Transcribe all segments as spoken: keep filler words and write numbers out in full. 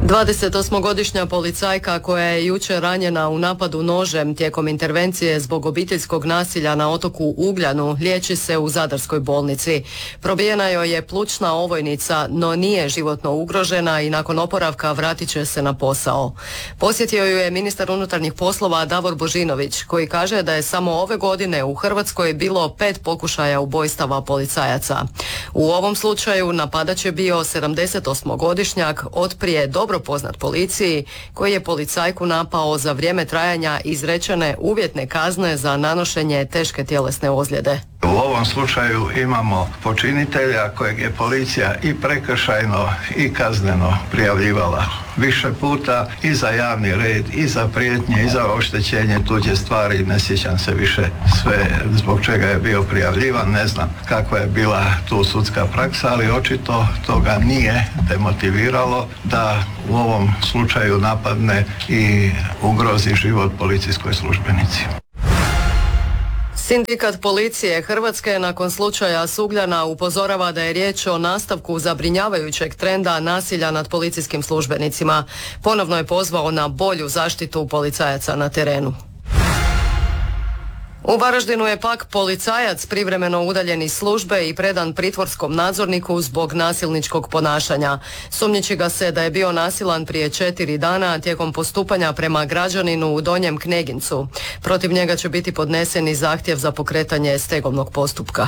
dvadesetosmogodišnja policajka koja je jučer ranjena u napadu nožem tijekom intervencije zbog obiteljskog nasilja na otoku Ugljanu liječi se u Zadarskoj bolnici. Probijena joj je plućna ovojnica, no nije životno ugrožena i nakon oporavka vratit će se na posao. Posjetio ju je ministar unutarnjih poslova Davor Božinović, koji kaže da je samo ove godine u Hrvatskoj bilo pet pokušaja ubojstava policajaca. U ovom slučaju napadač je bio sedamdesetosmogodišnjak od prije dobro poznat policiji, koji je policajku napao za vrijeme trajanja izrečene uvjetne kazne za nanošenje teške tjelesne ozljede. U ovom slučaju imamo počinitelja kojeg je policija i prekršajno i kazneno prijavljivala više puta i za javni red, i za prijetnje, i za oštećenje tuđe stvari. Ne sjećam se više sve zbog čega je bio prijavljivan, ne znam kakva je bila tu sudska praksa, ali očito toga nije demotiviralo da u ovom slučaju napadne i ugrozi život policijskoj službenici. Sindikat policije Hrvatske nakon slučaja s Ugljana upozorava da je riječ o nastavku zabrinjavajućeg trenda nasilja nad policijskim službenicima. Ponovno je pozvao na bolju zaštitu policajaca na terenu. U Varaždinu je pak policajac privremeno udaljen iz službe i predan pritvorskom nadzorniku zbog nasilničkog ponašanja. Sumnjiči ga se da je bio nasilan prije četiri dana tijekom postupanja prema građaninu u Donjem Knegincu. Protiv njega će biti podnesen i zahtjev za pokretanje stegovnog postupka.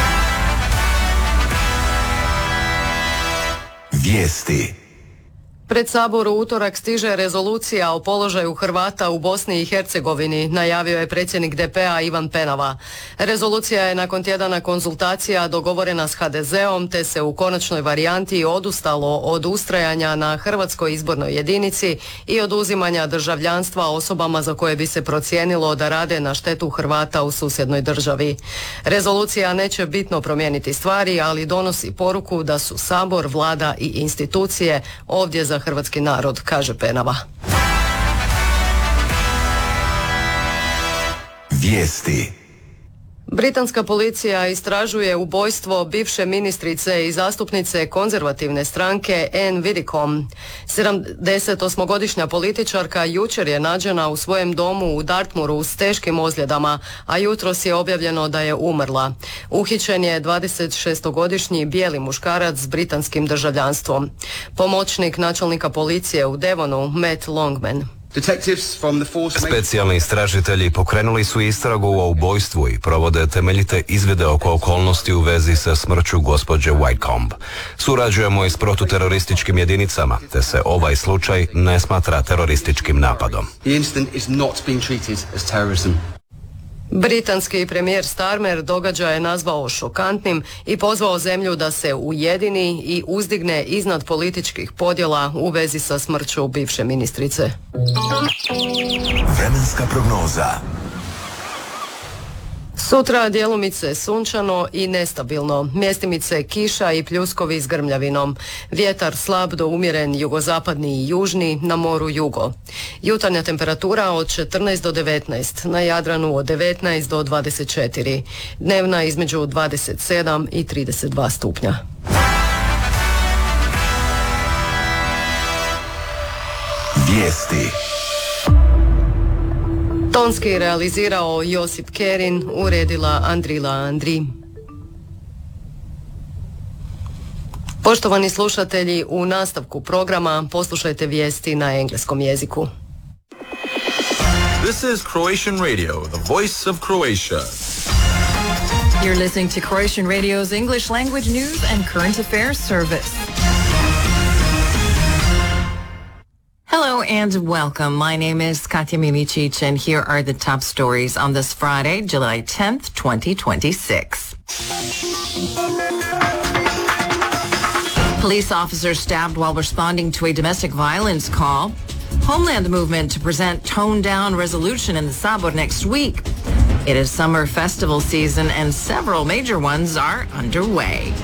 Vijesti. Pred Sabor u utorak stiže rezolucija o položaju Hrvata u Bosni i Hercegovini, najavio je predsjednik D P-a Ivan Penava. Rezolucija je nakon tjedana konzultacija dogovorena s H D Z-om, te se u konačnoj varijanti odustalo od ustrajanja na hrvatskoj izbornoj jedinici i oduzimanja državljanstva osobama za koje bi se procijenilo da rade na štetu Hrvata u susjednoj državi. Rezolucija neće bitno promijeniti stvari, ali donosi poruku da su Sabor, vlada i institucije ovdje za hrvatski narod, kaže Penava. Vijesti. Britanska policija istražuje ubojstvo bivše ministrice i zastupnice konzervativne stranke Anne Widdecombe. sedamdesetosmogodišnja političarka jučer je nađena u svojem domu u Dartmouru s teškim ozljedama, a jutros je objavljeno da je umrla. Uhićen je dvadesetšestogodišnji bijeli muškarac s britanskim državljanstvom. Pomoćnik načelnika policije u Devonu, Matt Longman. Specijalni istražitelji pokrenuli su istragu o ubojstvu i provode temeljite izvide oko okolnosti u vezi sa smrću gospođe Widdecombe. Surađujemo i s protuterorističkim jedinicama, te se ovaj slučaj ne smatra terorističkim napadom. Britanski premijer Starmer događaj je nazvao šokantnim i pozvao zemlju da se ujedini i uzdigne iznad političkih podjela u vezi sa smrću bivše ministrice. Vremenska prognoza. Sutra djelomice sunčano i nestabilno, mjestimice kiša i pljuskovi s grmljavinom, vjetar slab do umjeren jugozapadni i južni, na moru jugo. Jutarnja temperatura od četrnaest do devetnaest, na Jadranu od devetnaest do dvadeset četiri, dnevna između dvadeset sedam i trideset dva stupnja. Vijesti. Tonski realizirao Josip Kerin, uredila Andrila Andri. Poštovani slušatelji, u nastavku programa poslušajte vijesti na engleskom jeziku. This is Croatian Radio, the voice of Croatia. You're listening to Croatian Radio's English language news and current affairs service. Hello and welcome. My name is Katja Milicic, and here are the top stories on this Friday, July tenth, twenty twenty-six. Police officers stabbed while responding to a domestic violence call. Homeland movement to present toned-down resolution in the Sabor next week. It is summer festival season and several major ones are underway.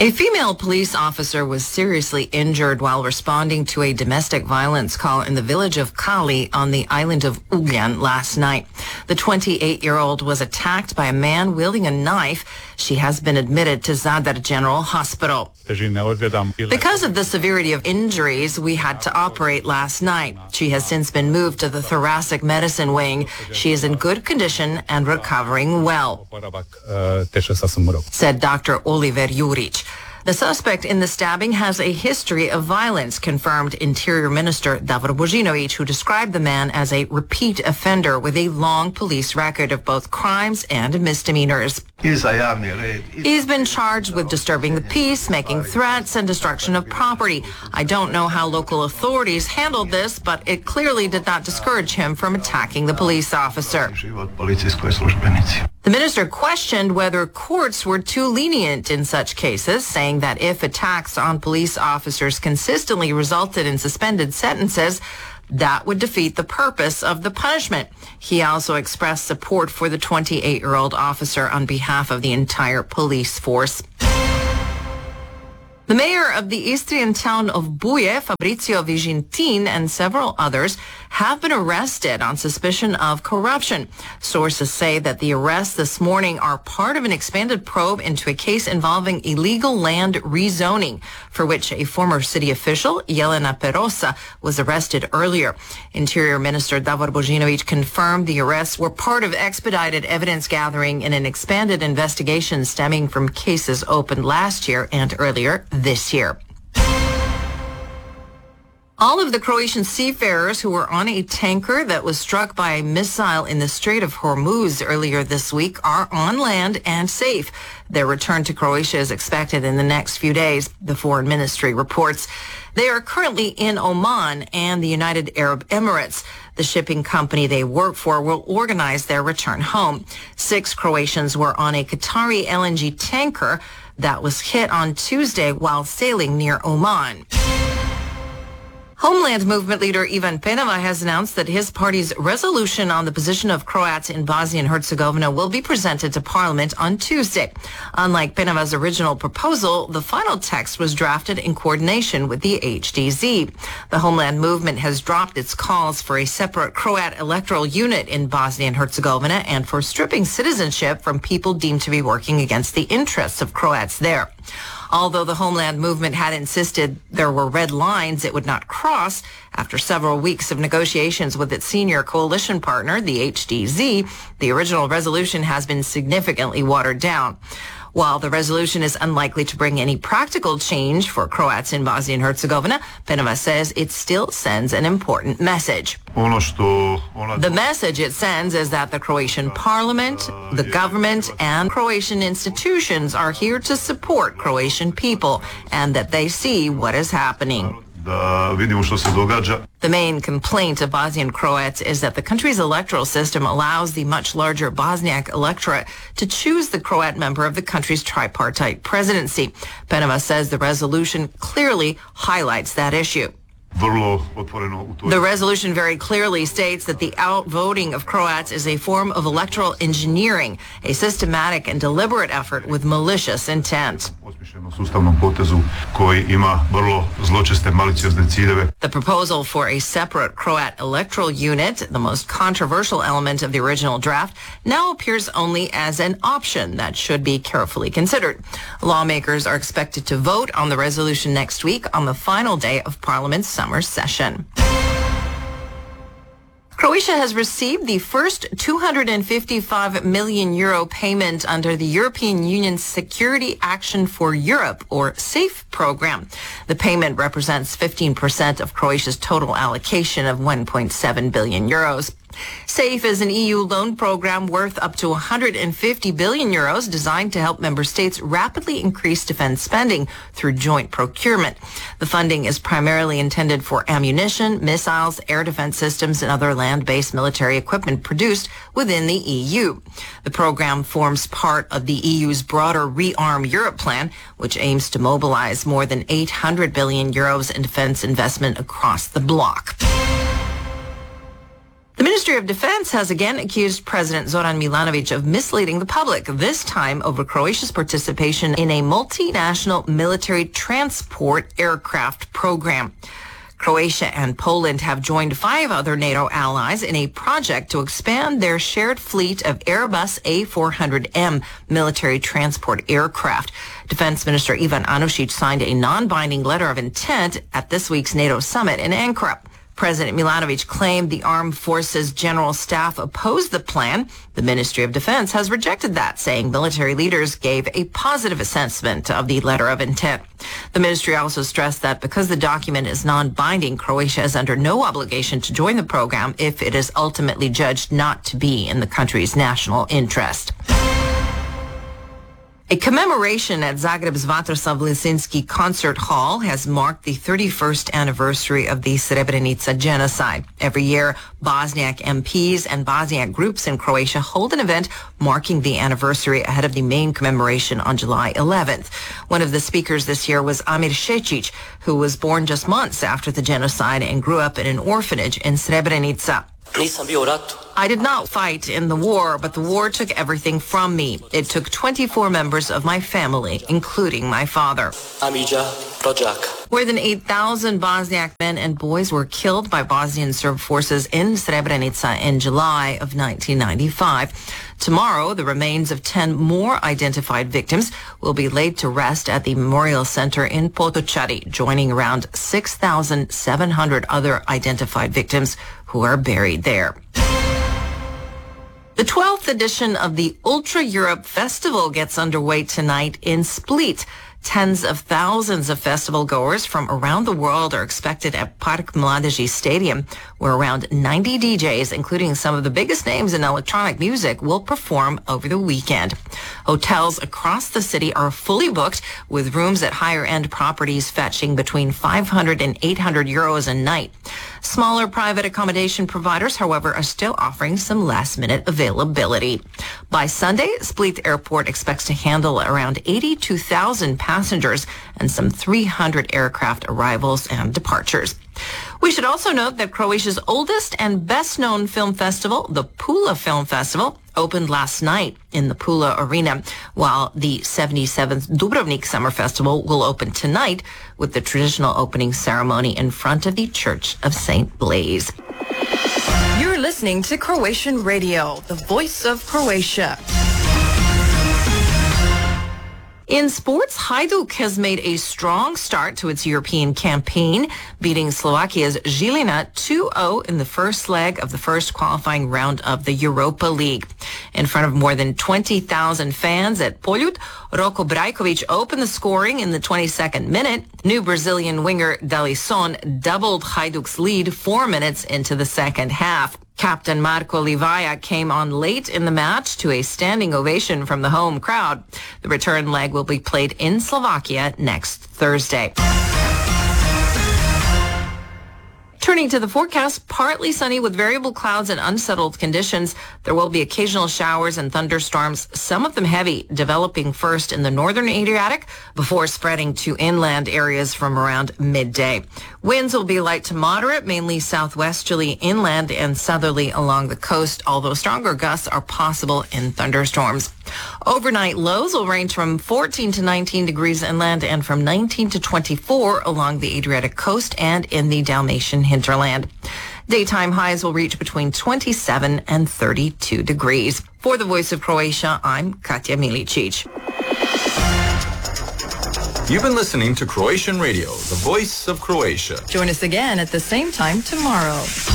A female police officer was seriously injured while responding to a domestic violence call in the village of Kali on the island of Ugljan last night. The twenty-eight-year-old was attacked by a man wielding a knife. She has been admitted to Zadar General Hospital. Because of the severity of injuries, we had to operate last night. She has since been moved to the thoracic medicine wing. She is in good condition and recovering well, said Doctor Oliver Juric. The suspect in the stabbing has a history of violence, confirmed Interior Minister Davor Božinović, who described the man as a repeat offender with a long police record of both crimes and misdemeanors. He's been charged with disturbing the peace, making threats, and destruction of property. I don't know how local authorities handled this, but it clearly did not discourage him from attacking the police officer. The minister questioned whether courts were too lenient in such cases, saying that if attacks on police officers consistently resulted in suspended sentences, that would defeat the purpose of the punishment. He also expressed support for the twenty-eight-year-old officer on behalf of the entire police force. The mayor of the Istrian town of Buje, Fabrizio Vigintin, and several others have been arrested on suspicion of corruption. Sources say that the arrests this morning are part of an expanded probe into a case involving illegal land rezoning, for which a former city official, Jelena Perosa, was arrested earlier. Interior Minister Davor Božinović confirmed the arrests were part of expedited evidence gathering in an expanded investigation stemming from cases opened last year and earlier this year. All of the Croatian seafarers who were on a tanker that was struck by a missile in the Strait of Hormuz earlier this week are on land and safe. Their return to Croatia is expected in the next few days, the Foreign Ministry reports. They are currently in Oman and the United Arab Emirates. The shipping company they work for will organize their return home. Six Croatians were on a Qatari L N G tanker that was hit on Tuesday while sailing near Oman. Homeland Movement leader Ivan Penava has announced that his party's resolution on the position of Croats in Bosnia and Herzegovina will be presented to Parliament on Tuesday. Unlike Penava's original proposal, the final text was drafted in coordination with the H D Z. The Homeland Movement has dropped its calls for a separate Croat electoral unit in Bosnia and Herzegovina and for stripping citizenship from people deemed to be working against the interests of Croats there. Although the Homeland Movement had insisted there were red lines it would not cross, after several weeks of negotiations with its senior coalition partner, the H D Z, the original resolution has been significantly watered down. While the resolution is unlikely to bring any practical change for Croats in Bosnia and Herzegovina, Penava says it still sends an important message. The message it sends is that the Croatian parliament, the government, and Croatian institutions are here to support Croatian people and that they see what is happening. The main complaint of Bosnian Croats is that the country's electoral system allows the much larger Bosniak electorate to choose the Croat member of the country's tripartite presidency. Penava says the resolution clearly highlights that issue. The resolution very clearly states that the outvoting of Croats is a form of electoral engineering, a systematic and deliberate effort with malicious intent. The proposal for a separate Croat electoral unit, the most controversial element of the original draft, now appears only as an option that should be carefully considered. Lawmakers are expected to vote on the resolution next week on the final day of Parliament's summer session. Croatia has received the first two hundred fifty-five million euro payment under the European Union's Security Action for Europe, or SAFE program. The payment represents fifteen percent of Croatia's total allocation of one point seven billion euros. SAFE is an E U loan program worth up to one hundred fifty billion euros designed to help member states rapidly increase defense spending through joint procurement. The funding is primarily intended for ammunition, missiles, air defense systems, and other land-based military equipment produced within the E U. The program forms part of the E U's broader Rearm Europe plan, which aims to mobilize more than eight hundred billion euros in defense investment across the bloc. The Ministry of Defense has again accused President Zoran Milanovic of misleading the public, this time over Croatia's participation in a multinational military transport aircraft program. Croatia and Poland have joined five other NATO allies in a project to expand their shared fleet of Airbus A four hundred M military transport aircraft. Defense Minister Ivan Anušić signed a non-binding letter of intent at this week's NATO summit in Ankara. President Milanovic claimed the Armed Forces General Staff opposed the plan. The Ministry of Defense has rejected that, saying military leaders gave a positive assessment of the letter of intent. The ministry also stressed that because the document is non-binding, Croatia is under no obligation to join the program if it is ultimately judged not to be in the country's national interest. A commemoration at Zagreb's Vatroslav Lisinski Concert Hall has marked the thirty-first anniversary of the Srebrenica genocide. Every year, Bosniak M Ps and Bosniak groups in Croatia hold an event marking the anniversary ahead of the main commemoration on July eleventh. One of the speakers this year was Amir Šečić, who was born just months after the genocide and grew up in an orphanage in Srebrenica. I did not fight in the war, but the war took everything from me. It took twenty-four members of my family, including my father. More than eight thousand Bosniak men and boys were killed by Bosnian Serb forces in Srebrenica in July of nineteen ninety-five. Tomorrow, the remains of ten more identified victims will be laid to rest at the Memorial Center in Potočari, joining around six thousand seven hundred other identified victims who are buried there. The twelfth edition of the Ultra Europe Festival gets underway tonight in Split. Tens of thousands of festival goers from around the world are expected at Park Mladeži Stadium, where around ninety D Js, including some of the biggest names in electronic music, will perform over the weekend. Hotels across the city are fully booked, with rooms at higher-end properties fetching between five hundred and eight hundred euros a night. Smaller private accommodation providers, however, are still offering some last-minute availability. By Sunday, Split Airport expects to handle around eighty-two thousand passengers and some three hundred aircraft arrivals and departures. We should also note that Croatia's oldest and best-known film festival, the Pula Film Festival, opened last night in the Pula Arena, while the seventy-seventh Dubrovnik Summer Festival will open tonight with the traditional opening ceremony in front of the Church of Saint Blaise. You're listening to Croatian Radio, the voice of Croatia. In sports, Hajduk has made a strong start to its European campaign, beating Slovakia's Žilina two oh in the first leg of the first qualifying round of the Europa League. In front of more than twenty thousand fans at Poljud, Roko Brajkovic opened the scoring in the twenty-second minute. New Brazilian winger Dalisson doubled Hajduk's lead four minutes into the second half. Captain Marco Livaja came on late in the match to a standing ovation from the home crowd. The return leg will be played in Slovakia next Thursday. Turning to the forecast, partly sunny with variable clouds and unsettled conditions. There will be occasional showers and thunderstorms, some of them heavy, developing first in the northern Adriatic before spreading to inland areas from around midday. Winds will be light to moderate, mainly southwesterly inland and southerly along the coast, although stronger gusts are possible in thunderstorms. Overnight lows will range from fourteen to nineteen degrees inland and from nineteen to twenty-four along the Adriatic coast and in the Dalmatian hinterland. Daytime highs will reach between twenty-seven and thirty-two degrees. For the Voice of Croatia, I'm Katja Milicic. You've been listening to Croatian Radio, the voice of Croatia. Join us again at the same time tomorrow.